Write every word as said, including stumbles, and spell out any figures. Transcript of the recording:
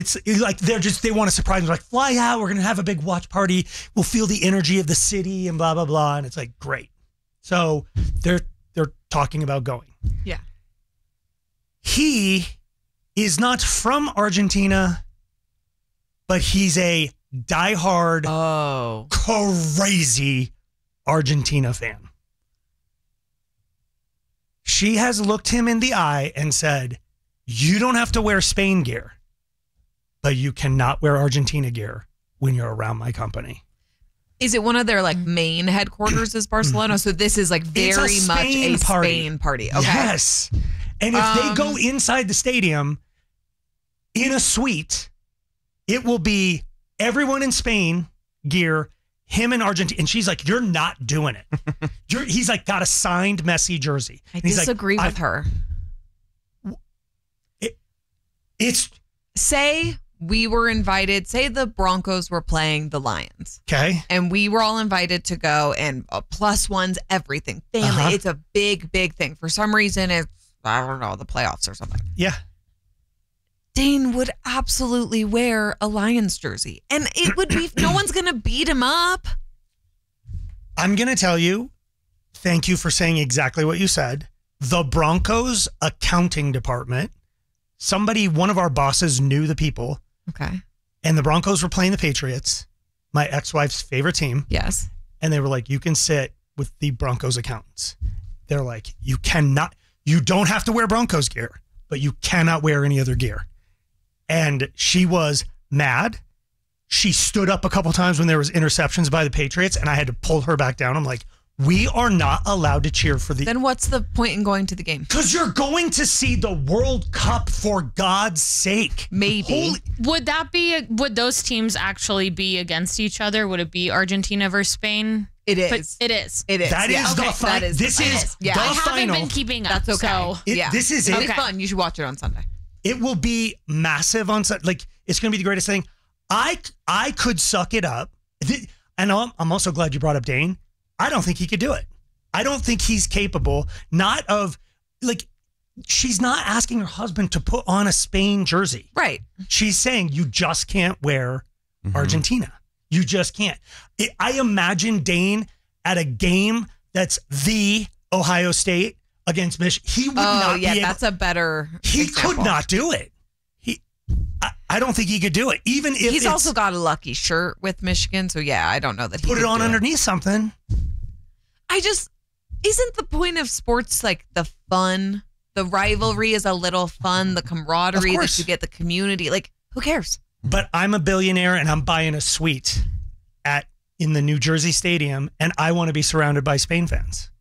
It's like they're just, they want to surprise me. Like, fly out. We're going to have a big watch party. We'll feel the energy of the city and blah, blah, blah. And it's like, great. So they're, they're talking about going. Yeah. He is not from Argentina, but he's a diehard, oh. crazy Argentina fan. She has looked him in the eye and said, you don't have to wear Spain gear, but you cannot wear Argentina gear when you're around my company. Is it one of their like main headquarters is Barcelona? So this is like very a much a party. Spain party. Okay. Yes. And if Um, they go inside the stadium in a suite, it will be everyone in Spain gear, him in Argentina. And she's like, you're not doing it. You're, he's like got a signed Messi jersey. I And he's disagree like, with her. It, it's Say we were invited, say the Broncos were playing the Lions. okay. And we were all invited to go, and uh, plus one's everything. Family. Uh-huh. It's a big, big thing. For some reason, it's, I don't know, the playoffs or something. Yeah. Dane would absolutely wear a Lions jersey. And it would be, no one's going to beat him up. I'm going to tell you, thank you for saying exactly what you said. The Broncos accounting department, somebody, one of our bosses knew the people. Okay. And the Broncos were playing the Patriots, my ex-wife's favorite team. Yes. And they were like, you can sit with the Broncos accountants. They're like, you cannot, you don't have to wear Broncos gear, but you cannot wear any other gear. And she was mad. She stood up a couple times when there was interceptions by the Patriots, and I had to pull her back down. I'm like, we are not allowed to cheer for the... Then what's the point in going to the game? Because you're going to see the World Cup, for God's sake. Maybe. Holy, Would that be, would those teams actually be against each other? Would it be Argentina versus Spain? It is. But it is. It is. that is yeah. the okay. final. That is This the final. is yeah. the I haven't final. been keeping up. That's okay. So. It- yeah. this is it. It's Okay. fun. You should watch it on Sunday. It will be massive on Sun- like it's going to be the greatest thing. I I could suck it up, Th- and I'm, I'm also glad you brought up Dane. I don't think he could do it. I don't think he's capable. Not of like she's not asking her husband to put on a Spain jersey. Right. She's saying you just can't wear Argentina. You just can't. It, I imagine Dane at a game that's the Ohio State against Michigan. He would Oh, not yeah. be able, That's a better he example. could not do it. He, I, I don't think he could do it. Even if He's it's, also got a lucky shirt with Michigan. So, yeah, I don't know that he put it could on do underneath something. I just, isn't the point of sports like the fun? The rivalry is a little fun, the camaraderie Of course. that you get, the community. Like, who cares? But I'm a billionaire and I'm buying a suite at in the New Jersey Stadium, and I want to be surrounded by Spain fans.